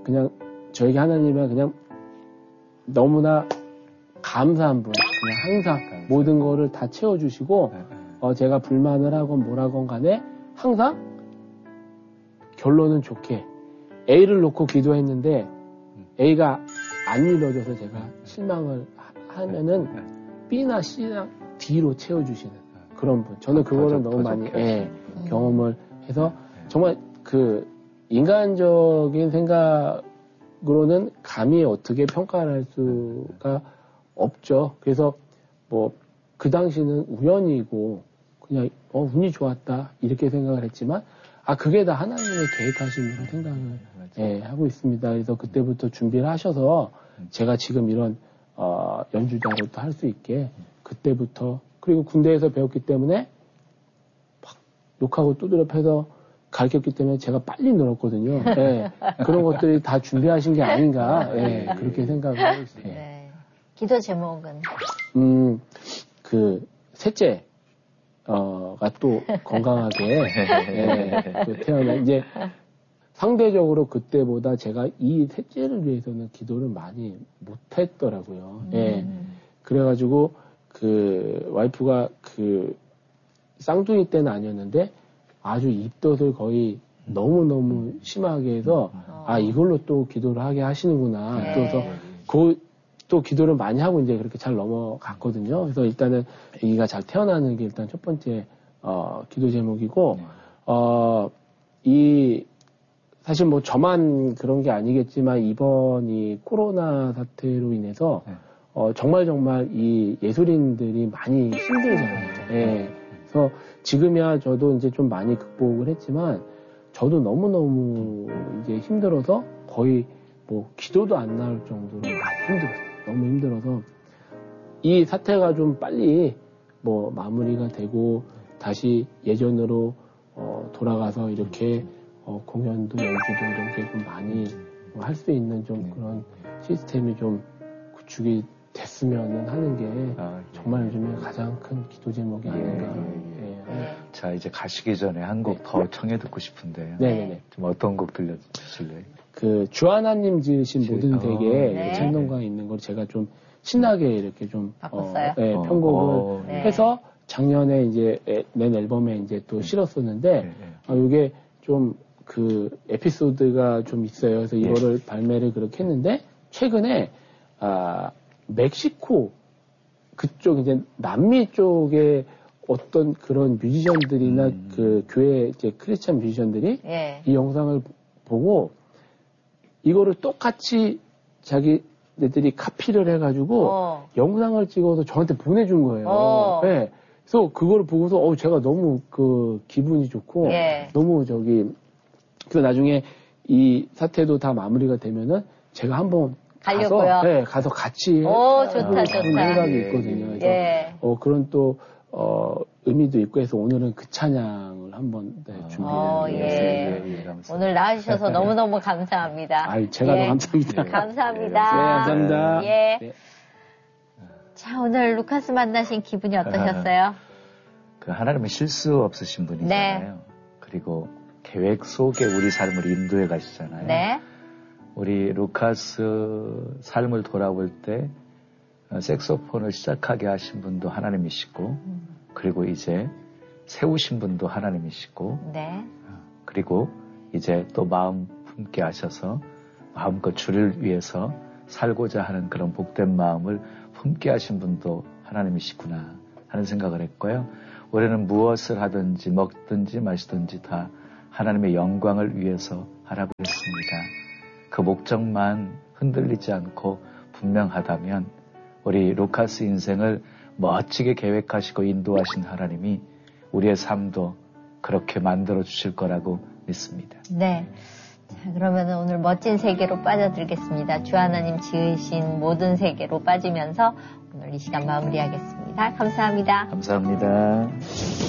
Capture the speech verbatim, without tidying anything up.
그냥 저에게 하나님은 그냥 너무나 감사한 분, 그냥 항상 감사. 모든 거를 다 채워주시고, 네, 네. 어, 제가 불만을 하건 뭐라건 간에 항상 결론은 좋게 A를 놓고 기도했는데 A가 안 이루어져서 제가 실망을 하, 하면은 B나 C나 D로 채워주시는 그런 분. 저는 그거를 너무 많이 예, 경험을 해서 정말 그 인간적인 생각으로는 감히 어떻게 평가를 할 수가 없죠. 그래서 뭐 그 당시는 우연이고 그냥 어 운이 좋았다 이렇게 생각을 했지만 아 그게 다 하나님의 계획하심으로 생각을 예, 하고 있습니다. 그래서 그때부터 준비를 하셔서 제가 지금 이런 어, 연주자로 또 할 수 있게 그때부터 그리고 군대에서 배웠기 때문에 막 욕하고 두드려 패서 가르쳤기 때문에 제가 빨리 늘었거든요. 예, 그런 것들이 다 준비하신 게 아닌가 예, 그렇게 생각을 하고 있습니다. 네. 기도 제목은? 음, 그 셋째 어가 또 건강하게 예, 또 태어나 이제 상대적으로 그때보다 제가 이 셋째를 위해서는 기도를 많이 못했더라고요. 음. 예, 그래가지고 그 와이프가 그 쌍둥이 때는 아니었는데 아주 입덧을 거의 너무 너무 심하게 해서 음. 아 이걸로 또 기도를 하게 하시는구나. 네. 그래서 그 또 기도를 많이 하고 이제 그렇게 잘 넘어갔거든요. 그래서 일단은 아기가 잘 태어나는 게 일단 첫 번째 어, 기도 제목이고 어, 이 사실 뭐 저만 그런 게 아니겠지만 이번 이 코로나 사태로 인해서 어, 정말 정말 이 예술인들이 많이 힘들잖아요. 예. 그래서 지금이야 저도 이제 좀 많이 극복을 했지만 저도 너무너무 이제 힘들어서 거의 뭐 기도도 안 나올 정도로 많이 힘들었어요. 너무 힘들어서 이 사태가 좀 빨리 뭐 마무리가 되고 다시 예전으로 어, 돌아가서 이렇게 어, 공연도 연주도 이렇게 좀 많이 뭐 할 수 있는 좀 그런 시스템이 좀 구축이 됐으면 하는 게 아, 예. 정말 요즘에 가장 큰 기도 제목이 아닌가. 예, 예. 예. 자, 이제 가시기 전에 한 곡 더 네. 청해 듣고 싶은데요. 네네네. 좀 어떤 곡 들려주실래요? 그 주하나님 지으신 지, 모든 세계 네. 찬송가에 있는 걸 제가 좀 신나게 이렇게 좀 바꿨어요. 어, 네, 어, 편곡을 어, 네. 해서 작년에 이제 낸 앨범에 이제 또 실었었는데 네, 네. 어, 이게 좀 그 에피소드가 좀 있어요. 그래서 이거를 네. 발매를 그렇게 했는데 최근에 아 멕시코 그쪽 이제 남미 쪽에 어떤 그런 뮤지션들이나 음. 그 교회 이제 크리스찬 뮤지션들이 예. 이 영상을 보고 이거를 똑같이 자기네들이 카피를 해가지고 어. 영상을 찍어서 저한테 보내준 거예요. 어. 네. 그래서 그걸 보고서 어 제가 너무 그 기분이 좋고 예. 너무 저기 그 나중에 이 사태도 다 마무리가 되면은 제가 한번 가려고요. 가서 네, 가서 같이 오 좋다 좋다 생각이 있거든요. 그래서 예. 어 그런 또 어, 의미도 있고 해서 오늘은 그 찬양을 한번 네, 준비해봤습니다. 어, 예. 예. 오늘 나와주셔서 너무너무 감사합니다. 아, 제가 예. 더 감사합니다. 감사합니다. 네, 감사합니다. 예. 네. 자, 오늘 루카스 만나신 기분이 어떠셨어요? 그 하나님은 실수 없으신 분이잖아요. 네. 그리고 계획 속에 우리 삶을 인도해 가시잖아요. 네. 우리 루카스 삶을 돌아볼 때 색소폰을 시작하게 하신 분도 하나님이시고 음. 그리고 이제 세우신 분도 하나님이시고 네. 그리고 이제 또 마음 품게 하셔서 마음껏 주를 위해서 살고자 하는 그런 복된 마음을 품게 하신 분도 하나님이시구나 하는 생각을 했고요. 우리는 무엇을 하든지 먹든지 마시든지 다 하나님의 영광을 위해서 하라고 했습니다. 그 목적만 흔들리지 않고 분명하다면 우리 루카스 인생을 멋지게 계획하시고 인도하신 하나님이 우리의 삶도 그렇게 만들어 주실 거라고 믿습니다. 네. 자, 그러면 오늘 멋진 세계로 빠져들겠습니다. 주 하나님 지으신 모든 세계로 빠지면서 오늘 이 시간 마무리하겠습니다. 감사합니다. 감사합니다.